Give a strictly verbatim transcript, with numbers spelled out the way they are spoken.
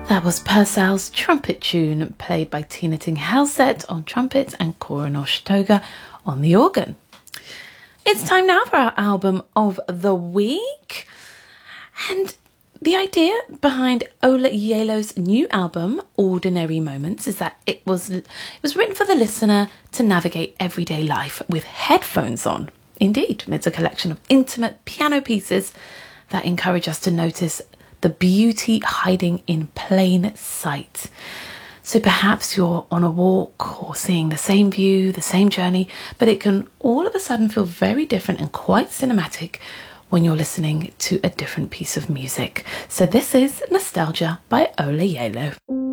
That was Purcell's trumpet tune, played by Tina Ting Hellset on trumpet and Koronosh Toga on the organ. It's time now for our album of the week. And the idea behind Ola Yelo's new album, Ordinary Moments, is that it was, it was written for the listener to navigate everyday life with headphones on. Indeed, it's a collection of intimate piano pieces that encourage us to notice the beauty hiding in plain sight. So perhaps you're on a walk or seeing the same view, the same journey, but it can all of a sudden feel very different and quite cinematic when you're listening to a different piece of music. So this is Nostalgia by Ola Yelo.